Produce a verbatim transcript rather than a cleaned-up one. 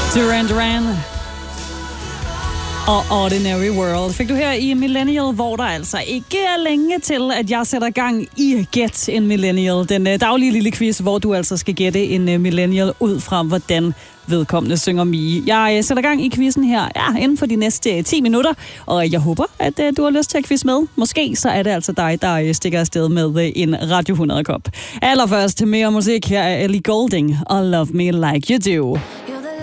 Duran Duran og Ordinary World fik du her i Millennial, hvor der altså ikke er længe til, at jeg sætter gang i Get en Millennial. Den uh, daglige lille quiz, hvor du altså skal gætte en uh, Millennial ud fra, hvordan vedkommende synger Mie. Jeg uh, sætter gang i quizzen her ja, inden for de næste uh, ti minutter, og jeg håber, at uh, du har lyst til at quiz med. Måske så er det altså dig, der uh, stikker afsted med uh, en Radio hundrede-kop. Allerførst mere musik. Her er Ellie Goulding og Love Me Like You Do.